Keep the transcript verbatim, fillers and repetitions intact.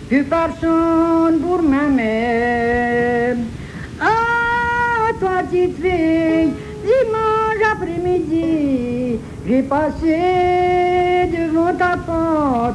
tu pardonnes pour ma mère. Ah, toi, petite fille, dimanche après-midi, j'ai passé devant ta porte.